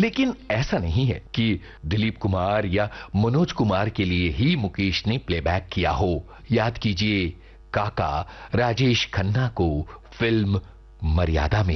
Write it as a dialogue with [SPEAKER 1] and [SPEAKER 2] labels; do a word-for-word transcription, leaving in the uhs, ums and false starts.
[SPEAKER 1] लेकिन ऐसा नहीं है कि दिलीप कुमार या मनोज कुमार के लिए ही मुकेश ने प्लेबैक किया हो। याद कीजिए काका राजेश खन्ना को फिल्म मर्यादा में।